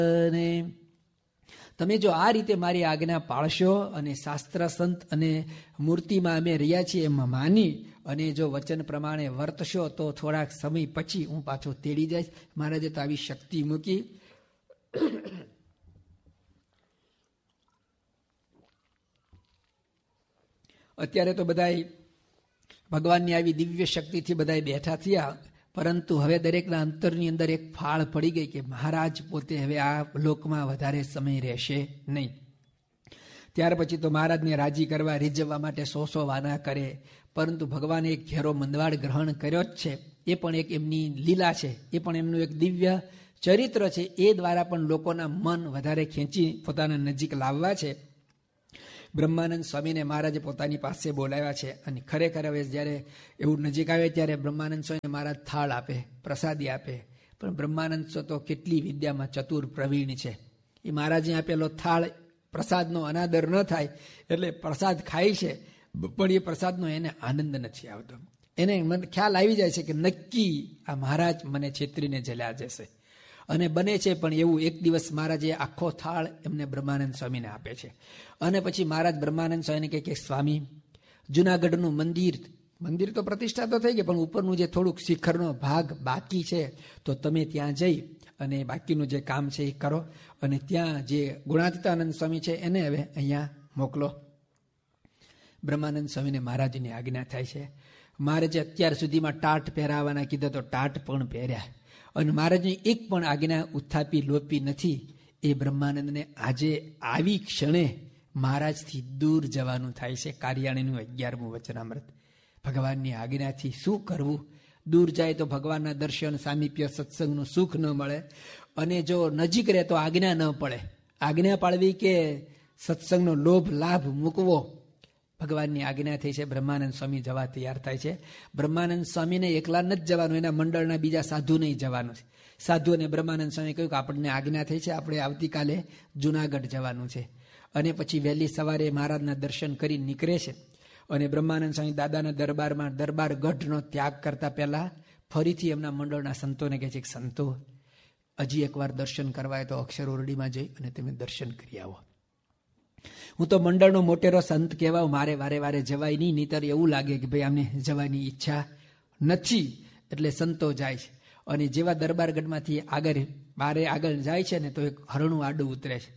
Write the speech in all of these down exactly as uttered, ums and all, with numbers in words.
તમે જો આ રીતે મારી આજ્ઞા પાળશો અને શાસ્ત્ર સંત અને મૂર્તિમાં અમે રહ્યા છીએ એમ માની અને જો વચન પ્રમાણે વર્તશો તો થોડાક સમય પછી હું પાછો તેડી જઈશ. મહારાજે તો આવી શક્તિ મૂકી. અત્યારે તો બધા ભગવાનની આવી દિવ્ય શક્તિથી બધા બેઠા થયા, પરંતુ હવે દરેકના અંતરની અંદર એક ફાળ પડી ગઈ કે મહારાજ પોતે હવે આ લોકમાં વધારે સમય રહેશે નહીં. ત્યાર પછી તો મહારાજને રાજી કરવા રીઝવવા માટે સો સો વાના કરે, પરંતુ ભગવાને એક ઘેરો મંદવાડ ગ્રહણ કર્યો જ છે. એ પણ એક એમની લીલા છે, એ પણ એમનું એક દિવ્ય ચરિત્ર છે. એ દ્વારા પણ લોકોના મન વધારે ખેંચી પોતાના નજીક લાવવા છે. બ્રહ્માનંદ સ્વામીને મહારાજે પોતાની પાસે બોલાવ્યા છે અને ખરેખર હવે જ્યારે એવું નજીક આવે ત્યારે બ્રહ્માનંદ સ્વામીને મહારાજ થાળ આપે, પ્રસાદી આપે. પણ બ્રહ્માનંદ સ્વામી તો કેટલી વિદ્યામાં ચતુર પ્રવીણ છે. એ મહારાજે આપેલો થાળ પ્રસાદનો અનાદર ન થાય એટલે પ્રસાદ ખાય છે, પણ એ પ્રસાદનો એને આનંદ નથી આવતો. એને મને ખ્યાલ આવી જાય છે કે નક્કી આ મહારાજ મને છેતરીને જલ્યા જશે. અને બને છે પણ એવું. એક દિવસ મહારાજે આખો થાળ એમને બ્રહ્માનંદ સ્વામીને આપે છે. અને પછી મહારાજ બ્રહ્માનંદ સ્વામીને કહે કે સ્વામી, જુનાગઢનું મંદિર મંદિર તો પ્રતિષ્ઠા તો થઈ ગઈ, પણ ઉપરનું જે થોડુંક શિખરનો ભાગ બાકી છે તો તમે ત્યાં જઈ અને બાકીનું જે કામ છે એ કરો. અને ત્યાં જે ગુણાતીતાનંદ સ્વામી છે એને હવે અહીંયા મોકલો. બ્રહ્માનંદ સ્વામીને મહારાજની આજ્ઞા થાય છે. મહારાજે અત્યાર સુધીમાં ટાટ પહેરાવાના કીધા તો ટાટ પણ પહેર્યા અને મહારાજની એક પણ આજ્ઞા ઉત્થાપી લોપી નથી. એ બ્રહ્માનંદને આજે આવી ક્ષણે મહારાજથી દૂર જવાનું થાય છે. કાર્યાણીનું અગિયારમું વચનામૃત. ભગવાનની આજ્ઞાથી શું કરવું? દૂર જાય તો ભગવાનના દર્શન, સામીપ્ય, સત્સંગનું સુખ ન મળે. અને જો નજીક રહે તો આજ્ઞા ન પડે. આજ્ઞા પાળવી કે સત્સંગનો લોભ લાભ મૂકવો. ભગવાનની આજ્ઞા થઈ છે. બ્રહ્માનંદ સ્વામી જવા તૈયાર થાય છે. બ્રહ્માનંદ સ્વામીને એકલા નથી જવાનું, એના મંડળના બીજા સાધુ નહીં જવાનું છે. સાધુ અને બ્રહ્માનંદ સ્વામી કહ્યું કે આપણને આજ્ઞા થઈ છે, આપણે આવતીકાલે જુનાગઢ જવાનું છે. અને પછી વહેલી સવારે મહારાજના દર્શન કરી નીકળે છે. અને બ્રહ્માનંદ સ્વામી દાદાના દરબારમાં દરબાર ગઢનો ત્યાગ કરતા પહેલા ફરીથી એમના મંડળના સંતોને કહે છે કે સંતો, હજી એકવાર દર્શન કરવા તો અક્ષર ઓરડીમાં જઈ અને તમે દર્શન કરી આવો. હું તો મંડળનો મોટેરો સંત કહેવાય, મારે વારે વારે જવાય નહીં, નહીતર એવું લાગે કે ભાઈ આમને જવાની ઈચ્છા નથી. એટલે સંતો જાય છે. અને જેવા દરબારગઢમાંથી આગળ બારે આગળ જાય છે ને તો એક હરણું આડું ઉતરે છે.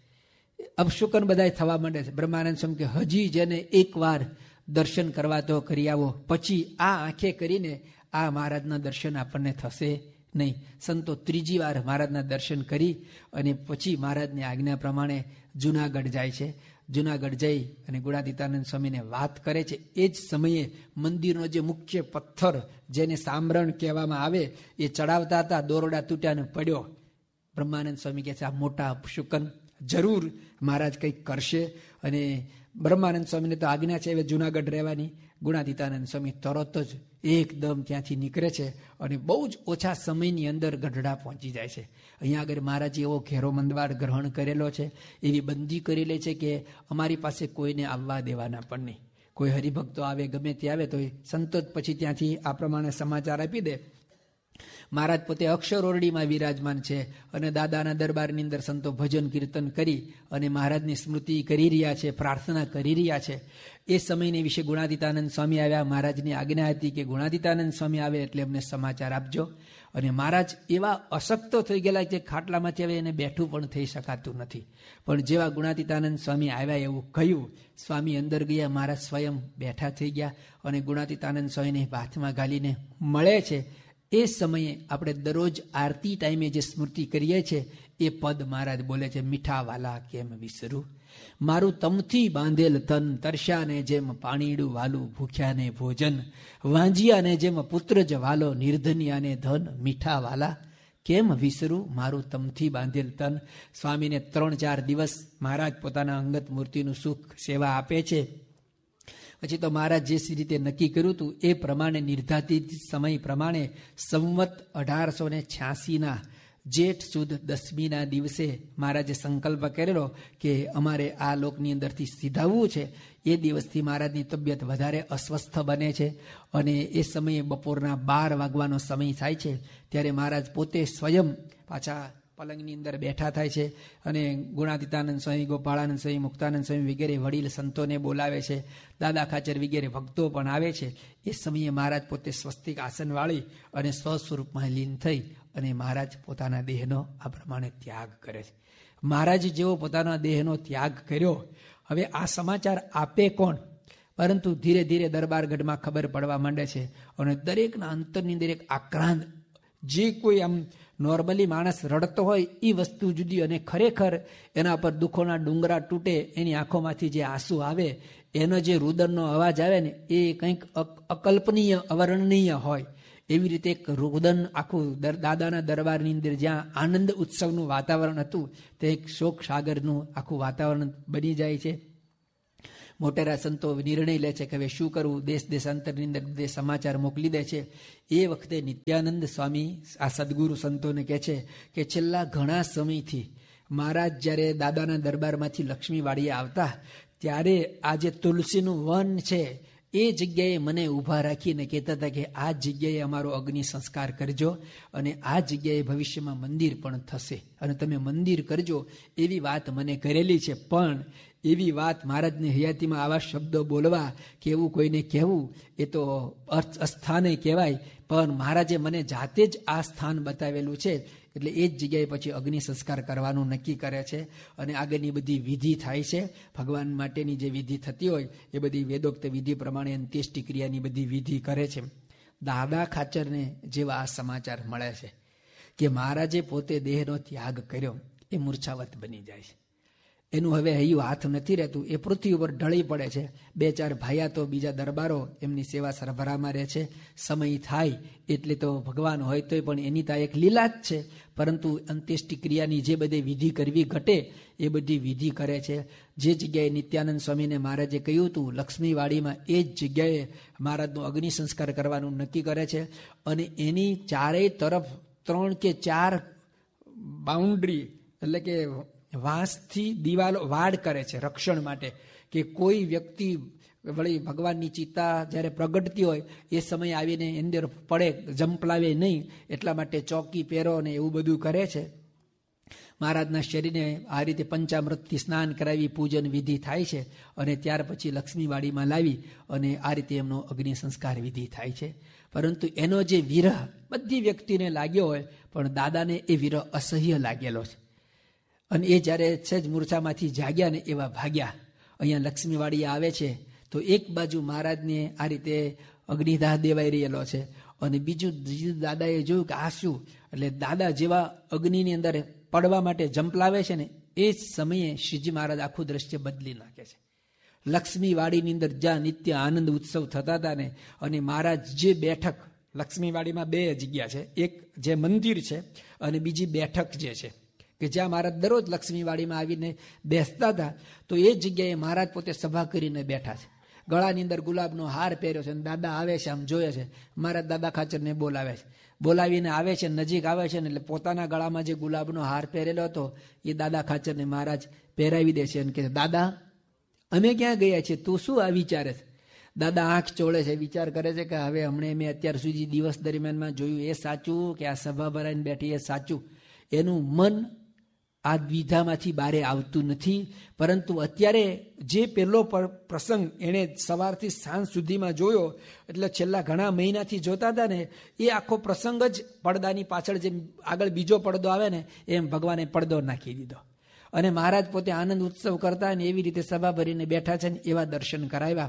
અપશુકન બધા થવા માંડે છે. બ્રહ્માનંદ સ્વામી કે હજી જેને એક વાર દર્શન કરવા તો કરી આવો, પછી આ આંખે કરીને આ મહારાજના દર્શન આપણને થશે નહીં. સંતો ત્રીજી વાર મહારાજના દર્શન કરી અને પછી મહારાજની આજ્ઞા પ્રમાણે જુનાગઢ જાય છે. જુનાગઢ જઈ અને ગુણાતીતાનંદ સ્વામીને વાત કરે છે. એ જ સમયે મંદિરનો જે મુખ્ય પથ્થર જેને સામરણ કહેવામાં આવે એ ચડાવતા હતા, દોરડા તૂટ્યા ને પડ્યો. બ્રહ્માનંદ સ્વામી કહે છે આ મોટા અપશુકન, જરૂર મહારાજ કંઈક કરશે. અને બ્રહ્માનંદ સ્વામીને તો આજ્ઞા છે હવે જુનાગઢ રહેવાની. ગુણાતીતાનંદ સ્વામી તરત જ એકદમ ત્યાંથી નીકળે છે અને બહુ જ ઓછા સમયની અંદર ગઢડા પહોંચી જાય છે. અહીંયા આગળ મહારાજે એવો ઘેરો મંદવાડ ગ્રહણ કરેલો છે, એવી બંદી કરી લે છે કે અમારી પાસે કોઈને આવવા દેવાના પણ નહીં. કોઈ હરિભક્તો આવે, ગમે તે આવે તો સંતો જ પછી ત્યાંથી આ પ્રમાણે સમાચાર આપી દે. મહારાજ પોતે અક્ષર ઓરડીમાં વિરાજમાન છે અને દાદાના દરબારની અંદર સંતો ભજન કીર્તન કરી અને મહારાજની સ્મૃતિ કરી રહ્યા છે, પ્રાર્થના કરી રહ્યા છે. એ સમયને વિશે ગુણાતીતાનંદ સ્વામી આવ્યા. મહારાજની આજ્ઞા હતી કે ગુણાતીતાનંદ સ્વામી આવે એટલે અમને સમાચાર આપજો. અને મહારાજ એવા અશક્ત થઈ ગયેલા કે ખાટલામાંથી હવે એને બેઠું પણ થઈ શકાતું નથી. પણ જેવા ગુણાતીતાનંદ સ્વામી આવ્યા એવું કહ્યું, સ્વામી અંદર ગયા, મહારાજ સ્વયં બેઠા થઈ ગયા અને ગુણાતીતાનંદ સ્વામીને હાથમાં ગાલીને મળે છે. એ સમયે આપણે દરરોજ આરતી ટાઈમે જે સ્મૃતિ કરીએ છીએ એ પદ મહારાજ બોલે છે, મીઠા વાલા કેમ વિસરું, મારું તમથી બાંધેલ તન, તરસ્યાને જેમ પાણીડું વાલું, ભૂખ્યાને ભોજન, વાંજિયાને જેમ પુત્ર જ વાલો, નિર્ધનિયાને ધન, મીઠા વાલા કેમ વિસરું, મારું તમથી બાંધેલ તન. સ્વામીને ત્રણ ચાર દિવસ મહારાજ પોતાના અંગત મૂર્તિનું સુખ સેવા આપે છે. પછી તો મહારાજ જે રીતે નક્કી કર્યું હતું એ પ્રમાણે નિર્ધારિત સમય પ્રમાણે સંવત અઢારસો ને છ્યાસીના જેઠ સુદ દસમીના દિવસે મહારાજે સંકલ્પ કરેલો કે અમારે આ લોકની અંદરથી સીધાવવું છે. એ દિવસથી મહારાજની તબિયત વધારે અસ્વસ્થ બને છે અને એ સમયે બપોરના બાર વાગવાનો સમય થાય છે. ત્યારે મહારાજ પોતે સ્વયં પાછા પલંગની અંદર બેઠા થાય છે અને ગુણાતીતાનંદ સ્વામી, ગોપાળાનંદ સ્વામી, મુક્તાનંદ સ્વામી વગેરે વડીલ સંતોને બોલાવે છે. દાદા ખાચર વગેરે ભક્તો પણ આવે છે. એ સમયે મહારાજ પોતે સ્વસ્તિક આસન વાળી અને સ્વસ્વરૂપમાં લીન થઈ અને મહારાજ પોતાના દેહનો આ પ્રમાણે ત્યાગ કરે છે. મહારાજ જેવો પોતાના દેહનો ત્યાગ કર્યો, હવે આ સમાચાર આપે કોણ? પરંતુ ધીરે ધીરે દરબારગઢમાં ખબર પડવા માંડે છે અને દરેકના અંતરની દરેક આક્રાંત, જે કોઈ આમ નોર્મલી માણસ રડતો હોય એ વસ્તુ જુદી અને ખરેખર એના પર દુઃખોના ડુંગરા તૂટે, એની આંખોમાંથી જે આંસુ આવે, એનો જે રુદનનો અવાજ આવે ને એ કંઈક અકલ્પનીય, અવર્ણનીય હોય. એવી રીતે એક રુદન આખું દાદાના દરબારની અંદર જ્યાં આનંદ ઉત્સવનું વાતાવરણ હતું તે એક શોક સાગરનું આખું વાતાવરણ બની જાય છે. મોટેરા સંતો નિર્ણય લે છે કે હવે શું કરવું, દેશ દેશાંતરની અંદર બે સમાચાર મોકલી દે છે. એ વખતે નિત્યાનંદ સ્વામી આ સદગુરુ સંતોને કહે છે કે છેલ્લા ઘણા સમયથી મહારાજ જ્યારે દાદાના દરબારમાંથી લક્ષ્મીવાડીએ આવતા ત્યારે આ જે તુલસીનું વન છે એ જગ્યાએ મને ઊભા રાખીને કહેતા હતા કે આ જગ્યાએ અમારો અગ્નિ સંસ્કાર કરજો અને આ જગ્યાએ ભવિષ્યમાં મંદિર પણ થશે અને તમે મંદિર કરજો, એવી વાત મને કરેલી છે. પણ એવી વાત મહારાજની હયાતીમાં આવા શબ્દો બોલવા કે એવું કોઈને કહેવું એ તો અર્થ અસ્થાને કહેવાય. પણ મહારાજે મને જાતે જ આ સ્થાન બતાવેલું છે એટલે એ જ જગ્યાએ પછી અગ્નિ સંસ્કાર કરવાનું નક્કી કરે છે અને આગળની બધી વિધિ થાય છે. ભગવાન માટેની જે વિધિ થતી હોય એ બધી વેદોક્ત વિધિ પ્રમાણે અંત્યેષ્ટિ ક્રિયાની બધી વિધિ કરે છે. દાદા ખાચરને જેવા આ સમાચાર મળે છે કે મહારાજે પોતે દેહનો ત્યાગ કર્યો, એ મૂર્છાવત બની જાય છે. એનું હવે હૈયું હાથ નથી રહેતું, એ પૃથ્વી ઉપર ઢળી પડે છે. બે ચાર ભાયા તો બીજા દરબારો એમની સેવા સરભરામાં રહે છે. સમય થાય એટલે તો ભગવાન હોય તોય પણ એની તો એક લીલા જ છે. પરંતુ અંત્યેષ્ટિ ક્રિયાની જે બધી વિધિ કરવી ઘટે એ બધી વિધિ કરે છે. જે જગ્યાએ નિત્યાનંદ સ્વામીને મહારાજે કહ્યું હતું લક્ષ્મીવાડીમાં, એ જ જગ્યાએ મહારાજનો અગ્નિ સંસ્કાર કરવાનું નક્કી કરે છે અને એની ચારેય તરફ ત્રણ કે ચાર બાઉન્ડ્રી એટલે કે વાંસથી દિવાલો વાડ કરે છે રક્ષણ માટે, કે કોઈ વ્યક્તિ વળી ભગવાનની ચિત્તા જ્યારે પ્રગટતી હોય એ સમયે આવીને અંદર પડે, જંપલાવે નહીં, એટલા માટે ચોકી પહેરો ને એવું બધું કરે છે. મહારાજના શરીરને આ રીતે પંચામૃતથી સ્નાન કરાવી પૂજન વિધિ થાય છે અને ત્યાર પછી લક્ષ્મીવાડીમાં લાવી અને આ રીતે એમનો અગ્નિ સંસ્કાર વિધિ થાય છે. પરંતુ એનો જે વિરહ બધી વ્યક્તિને લાગ્યો હોય પણ દાદાને એ વિરહ અસહ્ય લાગેલો છે અને એ જ્યારે સહેજ મૂર્છામાંથી જાગ્યા ને એવા ભાગ્યા અહીંયા લક્ષ્મીવાડીએ આવે છે તો એક બાજુ મહારાજને આ રીતે અગ્નિદાહ દેવાઈ રહેલો છે અને બીજું દાદાએ જોયું કે આ શું, એટલે દાદા જેવા અગ્નિની અંદર પડવા માટે જંપલાવે છે ને એ જ સમયે શ્રીજી મહારાજ આખું દ્રશ્ય બદલી નાખે છે. લક્ષ્મીવાડીની અંદર જ્યાં નિત્ય આનંદ ઉત્સવ થતા હતા ને અને મહારાજ જે બેઠક, લક્ષ્મીવાડીમાં બે જગ્યા છે, એક જે મંદિર છે અને બીજી બેઠક જે છે કે જ્યાં મહારાજ દરરોજ લક્ષ્મીવાડીમાં આવીને બેસતા હતા, તો એ જગ્યાએ મહારાજ પોતે સભા કરીને બેઠા છે. ગળાની અંદર ગુલાબનો હાર પહેર્યો છે અને દાદા આવે છે, આમ જોયે છે. મહારાજ દાદા ખાચરને બોલાવે છે, બોલાવીને આવે છે, નજીક આવે છે ને એટલે પોતાના ગળામાં જે ગુલાબનો હાર પહેરેલો હતો એ દાદા ખાચરને મહારાજ પહેરાવી દે છે અને કહે છે, દાદા અમે ક્યાં ગયા છીએ, તું શું આ વિચારે છે? દાદા આંખ ચોળે છે, વિચાર કરે છે કે હવે હમણાં મેં અત્યાર સુધી દિવસ દરમિયાનમાં જોયું એ સાચું કે આ સભા ભરાઈને બેઠી એ સાચું? એનું મન આ દ્વિધામાંથી બારે આવતું નથી. પરંતુ અત્યારે જે પહેલો પ્રસંગ એણે સવારથી સાંજ સુધીમાં જોયો, એટલે છેલ્લા ઘણા મહિનાથી જોતા હતા ને એ આખો પ્રસંગ જ પડદાની પાછળ જે આગળ બીજો પડદો આવે ને એમ ભગવાને પડદો નાખી દીધો અને મહારાજ પોતે આનંદ ઉત્સવ કરતા ને એવી રીતે સભા ભરીને બેઠા છે ને એવા દર્શન કરાવ્યા.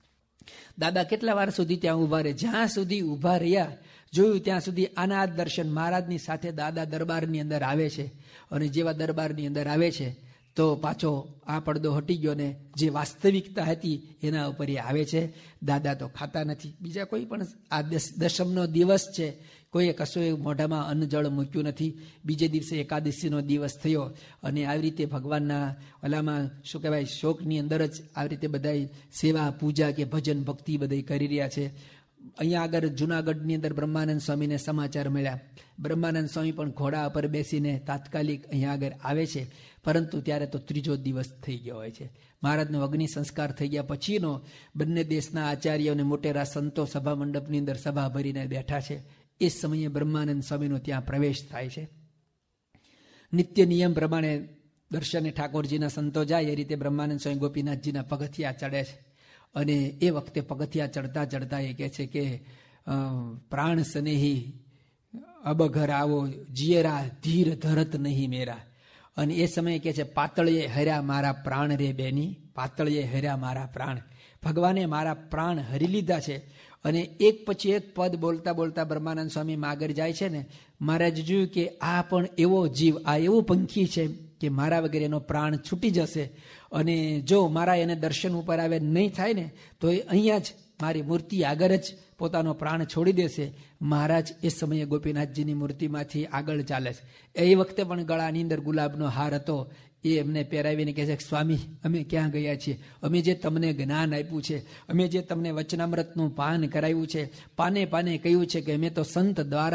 દાદા કેટલા વાર સુધી ત્યાં ઊભા રહે, જ્યાં સુધી ઊભા રહ્યા જોયું ત્યાં સુધી આના આ દર્શન મહારાજની સાથે દાદા દરબારની અંદર આવે છે અને જેવા દરબારની અંદર આવે છે તો પાછો આ પડદો હટી ગયો ને જે વાસ્તવિકતા હતી એના ઉપર એ આવે છે. દાદા તો ખાતા નથી, બીજા કોઈ પણ આ દશમનો દિવસ છે કોઈએ કશું મોઢામાં અન્ન જળ મૂક્યું નથી. બીજે દિવસે એકાદશીનો દિવસ થયો અને આવી રીતે ભગવાનના ઓલામાં શું કહેવાય શોકની અંદર જ આવી રીતે બધા સેવા પૂજા કે ભજન ભક્તિ બધા કરી રહ્યા છે. અહીંયા આગળ જુનાગઢની અંદર બ્રહ્માનંદ સ્વામીને સમાચાર મળ્યા. બ્રહ્માનંદ સ્વામી પણ ઘોડા પર બેસીને તાત્કાલિક અહીંયા આગળ આવે છે, પરંતુ ત્યારે તો ત્રીજો દિવસ થઈ ગયો હોય છે. મહારાજનો અગ્નિ સંસ્કાર થઈ ગયા પછીનો બંને દેશના આચાર્યો અને મોટેરા સંતો સભા મંડપની અંદર સભા ભરીને બેઠા છે. એ સમયે બ્રહ્માનંદ સ્વામીનો ત્યાં પ્રવેશ થાય છે નિત્ય નિયમ પ્રમાણે દર્શને ઠાકોરજીના સંતો જાય એ રીતે બ્રહ્માનંદ સ્વામી ગોપીનાથજીના પગથિયા ચડે છે. અને એ વખતે પગથિયા ચડતા ચડતા એ કહે છે કે પ્રાણ સ્નેહી અબ ઘર આવો જીયરા ધીર ધરત નહીં મેરા. અને એ સમયે કહે છે પાતળીએ હર્યા મારા પ્રાણ રે બેની, પાતળીએ હર્યા મારા પ્રાણ. ભગવાને મારા પ્રાણ હરી લીધા છે. અને એક પછી એક પદ બોલતા બોલતા બ્રહ્માનંદ સ્વામી આગળ જાય છે ને, મહારાજ જોયું કે આ પણ એવો જીવ, આ એવું પંખી છે કે મારા વગેરે એનો પ્રાણ છૂટી જશે. અને જો મારા એને દર્શન ઉપર આવે નહીં થાય ને તો એ અહીંયા જ મારી મૂર્તિ આગળ જ પોતાનો પ્રાણ છોડી દેશે. મહારાજ એ સમયે ગોપીનાથજીની મૂર્તિમાંથી આગળ ચાલે છે. એ વખતે પણ ગળાની અંદર ગુલાબનો હાર હતો. એ એમને પહેરાવીને કહે છે સ્વામી અમે ક્યાં ગયા છીએ, અમે જે તમને જ્ઞાન આપ્યું છે, અમે જે તમને વચનામૃતનું પાન કરાવ્યું છે, પાને પાને કહ્યું છે કે અમે તો સંત દ્વારા